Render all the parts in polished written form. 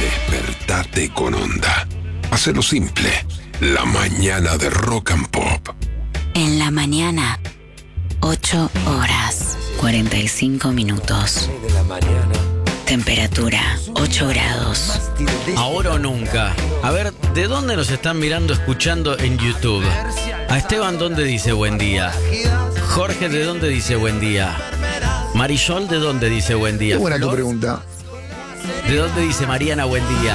Despertate con Onda. Hacelo simple. La mañana de Rock and Pop. En la mañana, 8 horas, 45 minutos. Temperatura, 8 grados. Ahora o nunca. A ver, ¿de dónde nos están mirando, escuchando en YouTube? A Esteban, ¿dónde dice buen día? Jorge, ¿de dónde dice buen día? Marisol, ¿de dónde dice buen día? Qué buena tu Flor, pregunta. ¿de dónde dice Mariana buen día?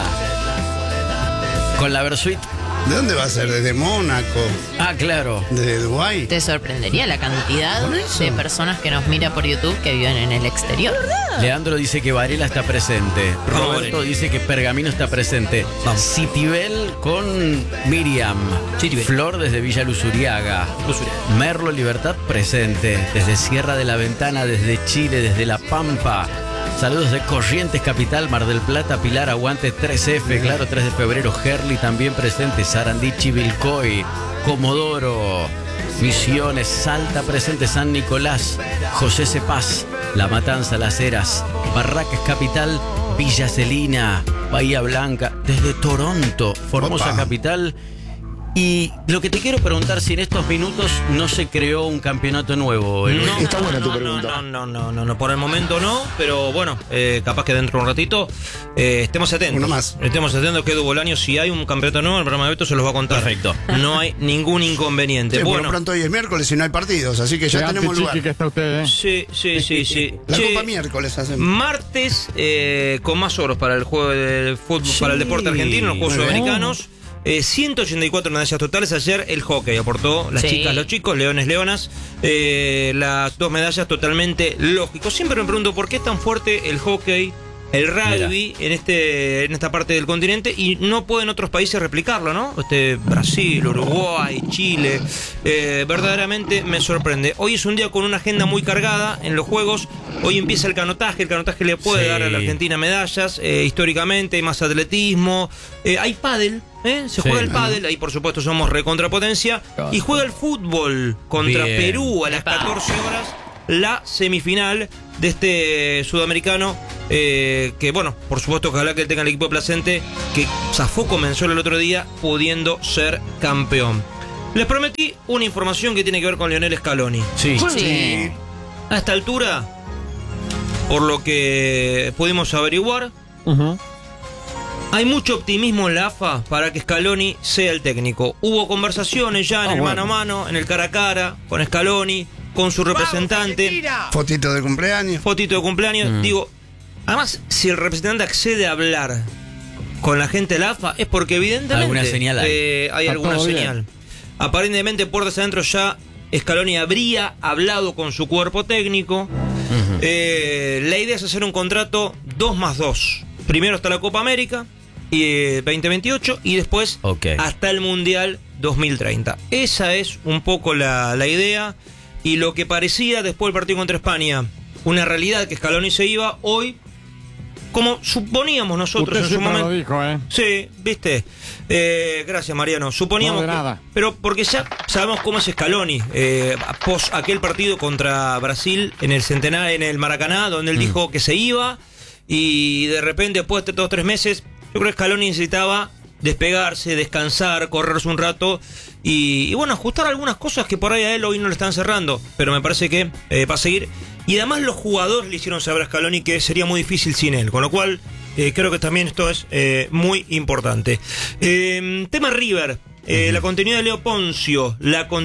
Con la Versuit. ¿De dónde va a ser? ¿Desde Mónaco? Ah, claro. ¿De Dubái? Te sorprendería la cantidad ¿Con eso? de personas que nos mira por YouTube que viven en el exterior. Leandro dice que Varela está presente. Roberto dice que Pergamino está presente. Citibel con Miriam. Flor desde Villa Luzuriaga. Merlo Libertad presente. Desde Sierra de la Ventana, desde Chile, desde La Pampa. Saludos de Corrientes Capital, Mar del Plata, Pilar, aguante 3F, claro, 3 de febrero, Gerli también presente, Sarandí, Chivilcoy, Comodoro, Misiones, Salta presente, San Nicolás, José Cepaz, La Matanza, Las Heras, Barracas Capital, Villa Celina, Bahía Blanca, desde Toronto, Formosa Opa. Capital. Y lo que te quiero preguntar, si en estos minutos no se creó un campeonato nuevo. Está buena tu pregunta. No, por el momento no, pero bueno, capaz que dentro de un ratito estemos atentos. Uno más. Estemos atentos que Edu Bolaño, si hay un campeonato nuevo, el programa de Beto se los va a contar. Perfecto. No hay ningún inconveniente. Sí, por bueno, lo pronto hoy es miércoles y no hay partidos, así que ya tenemos lugar. que está usted, ¿eh? sí. La Che, Copa miércoles hacemos. martes con más oros para el juego del fútbol, para el deporte argentino, los Juegos Muy bien. Sudamericanos. 184 medallas totales. Ayer el hockey aportó, las Sí. chicas, los chicos, leones, leonas. Las 2 medallas totalmente lógico. Siempre me pregunto por qué es tan fuerte el hockey, el rugby en esta parte del continente y no pueden otros países replicarlo, ¿no? Brasil, Uruguay, Chile. Verdaderamente me sorprende. Hoy es un día con una agenda muy cargada en los Juegos. Hoy empieza el canotaje le puede Sí. dar a la Argentina medallas. Históricamente hay más atletismo, hay pádel. Se juega el pádel, ahí por supuesto somos recontrapotencia. Y juega el fútbol contra Bien. Perú a las 14 horas. La semifinal de este sudamericano, que bueno, por supuesto ojalá que él tenga el equipo de Placente, que zafó comenzó el otro día pudiendo ser campeón. Les prometí una información que tiene que ver con Lionel Scaloni. Sí. Sí. A esta altura, por lo que pudimos averiguar, hay mucho optimismo en la AFA para que Scaloni sea el técnico. Hubo conversaciones ya en el mano a mano, en el cara a cara, con Scaloni, con su representante. Fotito de cumpleaños. Fotito de cumpleaños. Digo, además, si el representante accede a hablar con la gente de la AFA, es porque evidentemente Alguna señal hay. hay alguna señal. Aparentemente, puertas adentro ya Scaloni habría hablado con su cuerpo técnico. La idea es hacer un contrato 2+2. Primero hasta la Copa América y 2028 y después hasta el Mundial 2030. Esa es un poco la idea. Y lo que parecía después del partido contra España, una realidad, que Scaloni se iba, hoy, como suponíamos nosotros en su momento. Lo dijo, ¿eh? Sí, viste. Gracias, Mariano. Suponíamos No, de nada. pero porque ya sabemos cómo es Scaloni. Pos aquel partido contra Brasil en el Centenario, en el Maracaná, donde él dijo que se iba. Y de repente, después de 2 o 3 meses, yo creo que Scaloni necesitaba despegarse, descansar, correrse un rato y bueno, ajustar algunas cosas que por ahí a él hoy no le están cerrando, pero me parece que va a seguir. Y además los jugadores le hicieron saber a Scaloni que sería muy difícil sin él, con lo cual creo que también esto es muy importante. Tema River. La continuidad de Leo Poncio.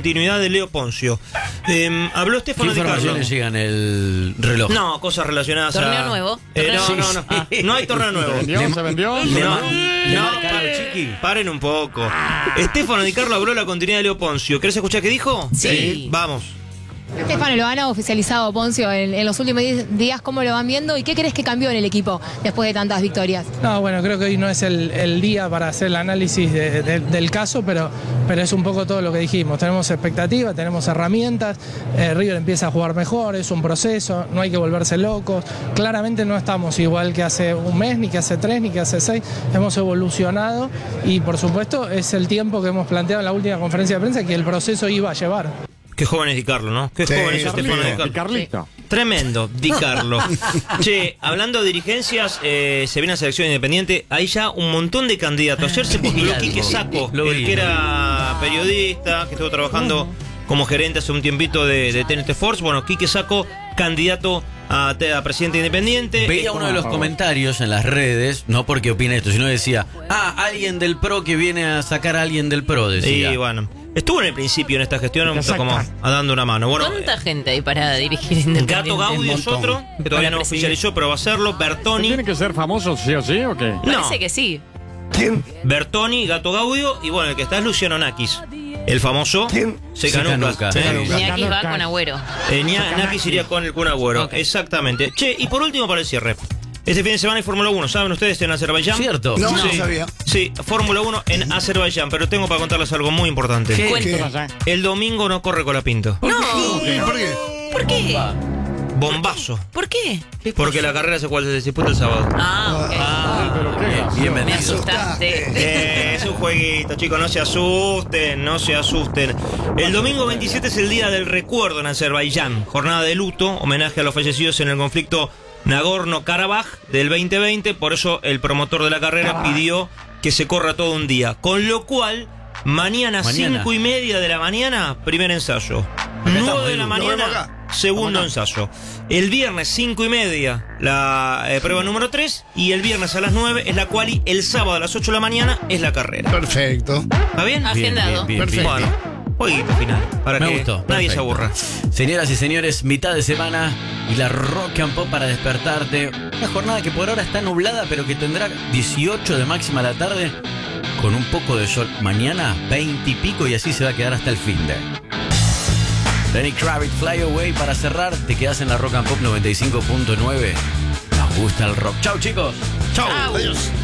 Habló ¿Qué Stefano Di Carlo. informaciones llegan el reloj? No, cosas relacionadas ¿Torneo a... nuevo? No. No hay torneo nuevo. ¿Se vendió? Paren un poco. Stefano Di Carlo habló de la continuidad de Leo Poncio. ¿Querés escuchar qué dijo? Sí. Vamos. Estefano, lo han oficializado Poncio en los últimos días, ¿cómo lo van viendo? ¿Y qué crees que cambió en el equipo después de tantas victorias? No, bueno, creo que hoy no es el día para hacer el análisis del caso, pero es un poco todo lo que dijimos. Tenemos expectativas, tenemos herramientas, River empieza a jugar mejor, es un proceso, no hay que volverse locos. Claramente no estamos igual que hace un mes, ni que hace 3, ni que hace 6. Hemos evolucionado y por supuesto es el tiempo que hemos planteado en la última conferencia de prensa que el proceso iba a llevar. Qué joven es Di Carlo, ¿no? Qué joven es Stefano Di Carlo. Carlito. Tremendo, Di Carlo. Che, hablando de dirigencias, se viene a selección independiente. Hay ya un montón de candidatos. Ayer se postuló Quique Sacco, el que era periodista, que estuvo trabajando como gerente hace un tiempito de TNT Force. Bueno, Quique Sacco, candidato a presidente independiente. Veía uno de los comentarios en las redes, no porque opine esto, sino decía, alguien del PRO que viene a sacar a alguien del PRO, decía. Y bueno, estuvo en el principio en esta gestión como dando una mano. Bueno, ¿cuánta gente hay para dirigir Independiente? Gato Gaudio es otro, que todavía no oficializó, pero va a hacerlo. Bertoni. ¿Tiene que ser famoso sí o sí o qué? Parece que sí. ¿Quién? Bertoni, Gato Gaudio, y bueno, el que está es Luciano Nakis. El famoso Secanucas. Nakis va con Agüero. Nakis iría con el Kun Agüero. Okay. Exactamente. Che, y por último para el cierre. Este fin de semana hay Fórmula 1, ¿saben ustedes? En Azerbaiyán. ¿Cierto? No sabía. Sí, Fórmula 1 en Azerbaiyán, pero tengo para contarles algo muy importante. ¿Qué? El domingo no corre Colapinto. No. ¿Por qué? ¿Por qué? Bombazo. ¿Por qué? Porque la carrera se disputa el sábado. ¿Pero qué? Bienvenido. Me asustaste. Es un jueguito, chicos, no se asusten. El domingo 27 es el día del recuerdo en Azerbaiyán. Jornada de luto, homenaje a los fallecidos en el conflicto Nagorno-Karabaj del 2020. Por eso el promotor de la carrera pidió que se corra todo un día. Con lo cual, mañana 5:30 de la mañana, primer ensayo. 9 de la mañana, segundo ensayo. El viernes 5:30 la prueba número 3 y el viernes a las 9 es la quali. El sábado a las 8 de la mañana es la carrera. Perfecto. ¿Está bien? Agendado. Perfecto. Bueno, jueguito final para Me que gustó. nadie Perfecto. se aburra. Señoras y señores, mitad de semana y la Rock and Pop para despertarte. Una jornada que por ahora está nublada, pero que tendrá 18 de máxima a la tarde, con un poco de sol. Mañana 20 y pico y así se va a quedar hasta el fin de. Lenny Kravitz, Fly Away para cerrar. Te quedas en la Rock and Pop 95.9. Nos gusta el rock. Chau, chicos. Chau. Adiós.